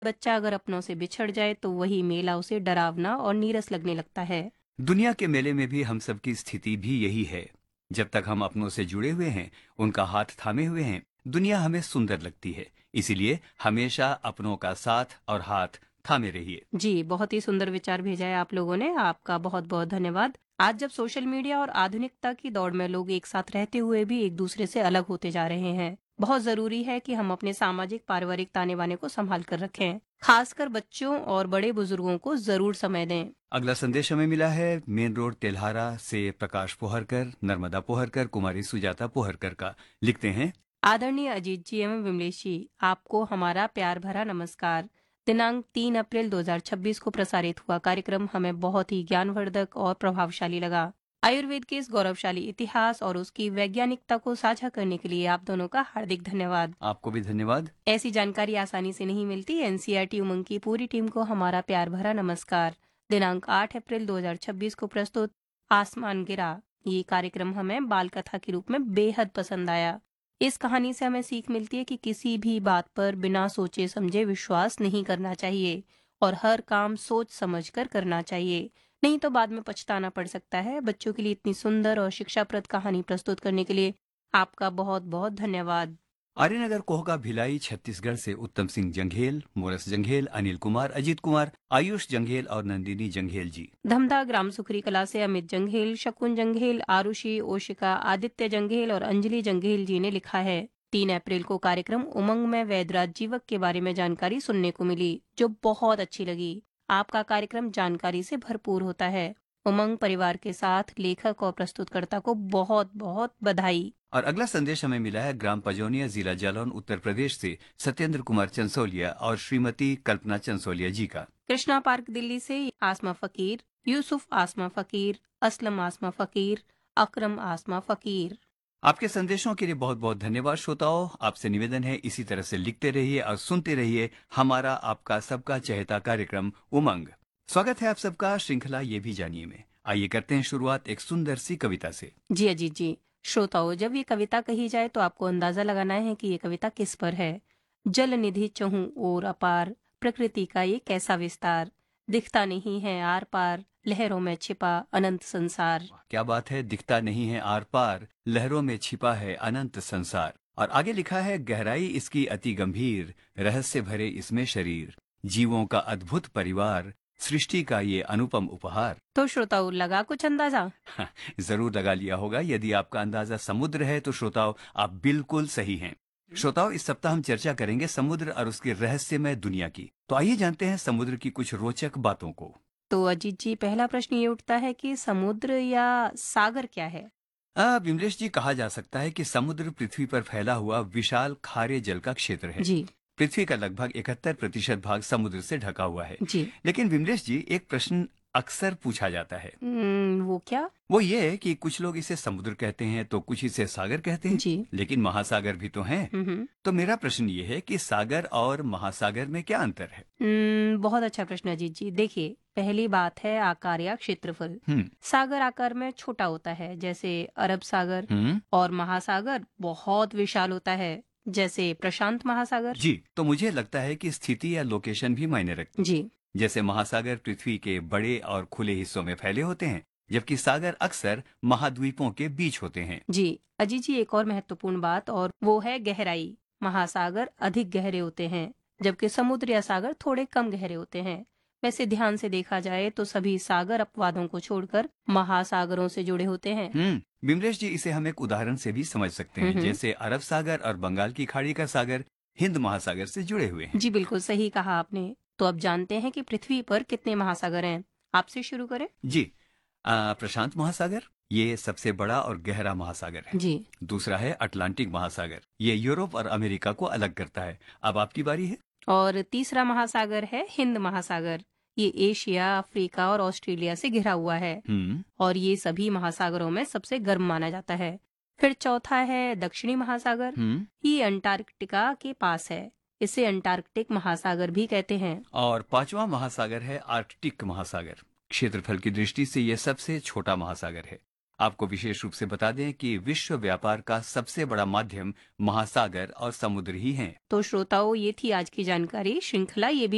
बच्चा अगर अपनों से बिछड़ जाए तो वही मेला उसे डरावना और नीरस लगने लगता है। दुनिया के मेले में भी हम सबकी स्थिति भी यही है। जब तक हम अपनों से जुड़े हुए हैं, उनका हाथ थामे हुए हैं, दुनिया हमें सुंदर लगती है। इसीलिए हमेशा अपनों का साथ और हाथ थामे रहिए। जी, बहुत ही सुंदर विचार भेजा है आप लोगों ने, आपका बहुत बहुत धन्यवाद। आज जब सोशल मीडिया और आधुनिकता की दौड़ में लोग एक साथ रहते हुए भी एक दूसरे से अलग होते जा रहे हैं, बहुत जरूरी है कि हम अपने सामाजिक पारिवारिक ताने बाने को संभाल कर रखें। खासकर बच्चों और बड़े बुजुर्गों को जरूर समय दें। अगला संदेश हमें मिला है मेन रोड तेल्हारा से प्रकाश पोहरकर, नर्मदा पोहरकर, कुमारी सुजाता पोहरकर का। लिखते हैं, आदरणीय अजीत जी एवं विमलेश जी, आपको हमारा प्यार भरा नमस्कार। दिनांक 3 अप्रैल 2026 को प्रसारित हुआ कार्यक्रम हमें बहुत ही ज्ञानवर्धक और प्रभावशाली लगा। आयुर्वेद के इस गौरवशाली इतिहास और उसकी वैज्ञानिकता को साझा करने के लिए आप दोनों का हार्दिक धन्यवाद। आपको भी धन्यवाद। ऐसी जानकारी आसानी से नहीं मिलती। एनसीईआरटी उमंग की पूरी टीम को हमारा प्यार भरा नमस्कार। दिनांक 8 अप्रैल 2026 को प्रस्तुत आसमान गिरा, ये कार्यक्रम हमें बाल कथा के रूप में बेहद पसंद आया। इस कहानी से हमें सीख मिलती है कि किसी भी बात पर बिना सोचे समझे विश्वास नहीं करना चाहिए और हर काम सोच समझ कर करना चाहिए, नहीं तो बाद में पछताना पड़ सकता है। बच्चों के लिए इतनी सुंदर और शिक्षाप्रद कहानी प्रस्तुत करने के लिए आपका बहुत बहुत धन्यवाद। आर्यनगर कोहका भिलाई छत्तीसगढ़ से उत्तम सिंह जंघेल, मोरस जंघेल, अनिल कुमार, अजीत कुमार, आयुष जंघेल और नंदिनी जंघेल जी। धमधा ग्राम सुखरी कला से अमित जंघेल, शकुन जंघेल, आरुषि, ओशिका, आदित्य जंघेल और अंजलि जंघेल जी ने लिखा है। 3 अप्रैल को कार्यक्रम उमंग में वैदराज जीवक के बारे में जानकारी सुनने को मिली, जो बहुत अच्छी लगी। आपका कार्यक्रम जानकारी से भरपूर होता है। उमंग परिवार के साथ लेखक और प्रस्तुतकर्ता को बहुत बहुत बधाई। और अगला संदेश हमें मिला है ग्राम पजौनिया, जिला जालौन, उत्तर प्रदेश से सत्येंद्र कुमार चंसोलिया और श्रीमती कल्पना चंसोलिया जी का। कृष्णा पार्क दिल्ली से आसमा फकीर, यूसुफ आसमा फकीर, असलम आसमा फकीर, अकरम आसमा फकीर। आपके संदेशों के लिए बहुत बहुत धन्यवाद। श्रोताओं, आपसे निवेदन है, इसी तरह से लिखते रहिए और सुनते रहिए हमारा आपका सबका चहेता कार्यक्रम उमंग। स्वागत है आप सबका श्रृंखला ये भी जानिए में। आइए करते हैं शुरुआत एक सुंदर सी कविता से। जी अजीत जी, श्रोताओं, जब ये कविता कही जाए तो आपको अंदाजा लगाना है कि ये कविता किस पर है। जल निधि चहु ओर अपार, प्रकृति का ये कैसा विस्तार, दिखता नहीं है आर पार, लहरों में छिपा अनंत संसार। क्या बात है, दिखता नहीं है आर पार, लहरों में छिपा है अनंत संसार। और आगे लिखा है, गहराई इसकी अति गंभीर, रहस्य भरे इसमें शरीर, जीवों का अद्भुत परिवार, सृष्टि का ये अनुपम उपहार। तो श्रोताओं, लगा कुछ अंदाजा? जरूर लगा लिया होगा। यदि आपका अंदाजा समुद्र है तो श्रोताओं आप बिल्कुल सही हैं। श्रोताओं, इस सप्ताह हम चर्चा करेंगे समुद्र और उसकी रहस्यमय दुनिया की। तो आइए जानते हैं समुद्र की कुछ रोचक बातों को। तो अजीत जी, पहला प्रश्न ये उठता है कि समुद्र या सागर क्या है? विमलेश जी, कहा जा सकता है कि समुद्र पृथ्वी पर फैला हुआ विशाल खारे जल का क्षेत्र है। जी पृथ्वी का लगभग 71% भाग समुद्र से ढका हुआ है। जी। लेकिन विमलेश जी, एक प्रश्न अक्सर पूछा जाता है। वो क्या? वो ये है कि कुछ लोग इसे समुद्र कहते हैं तो कुछ इसे सागर कहते हैं। जी। लेकिन महासागर भी तो हैं। हम्म। तो मेरा प्रश्न ये है कि सागर और महासागर में क्या अंतर है? बहुत अच्छा प्रश्न अजीत जी। देखिए, पहली बात है आकार या क्षेत्रफल। हम्म। सागर आकार में छोटा होता है, जैसे अरब सागर, हम्म। और महासागर बहुत विशाल होता है, जैसे प्रशांत महासागर। जी, तो मुझे लगता है कि स्थिति या लोकेशन भी मायने रखती है। जी जैसे महासागर पृथ्वी के बड़े और खुले हिस्सों में फैले होते हैं, जबकि सागर अक्सर महाद्वीपों के बीच होते हैं। जी। अजीत जी, एक और महत्वपूर्ण बात, और वो है गहराई। महासागर अधिक गहरे होते हैं, जबकि समुद्र या सागर थोड़े कम गहरे होते हैं। वैसे ध्यान से देखा जाए तो सभी सागर अपवादों को छोड़कर महासागरों से जुड़े होते हैं। विमलेश जी, इसे हम एक उदाहरण से भी समझ सकते हैं। हम्म। जैसे अरब सागर और बंगाल की खाड़ी का सागर हिंद महासागर से जुड़े हुए हैं। जी बिल्कुल सही कहा आपने। तो अब जानते हैं कि पृथ्वी पर कितने महासागर हैं। आपसे शुरू करें। जी, प्रशांत महासागर ये सबसे बड़ा और गहरा महासागर है। जी। दूसरा है अटलांटिक महासागर, ये यूरोप और अमेरिका को अलग करता है। अब आपकी बारी है। और तीसरा महासागर है हिंद महासागर। ये एशिया, अफ्रीका और ऑस्ट्रेलिया से घिरा हुआ है, हम्म। और ये सभी महासागरों में सबसे गर्म माना जाता है। फिर चौथा है दक्षिणी महासागर। हम्म। ये अंटार्कटिका के पास है, इसे अंटार्कटिक महासागर भी कहते हैं। और पांचवा महासागर है आर्कटिक महासागर। क्षेत्रफल की दृष्टि से यह सबसे छोटा महासागर है। आपको विशेष रूप से बता दें कि विश्व व्यापार का सबसे बड़ा माध्यम महासागर और समुद्र ही हैं। तो श्रोताओं, ये थी आज की जानकारी। श्रृंखला ये भी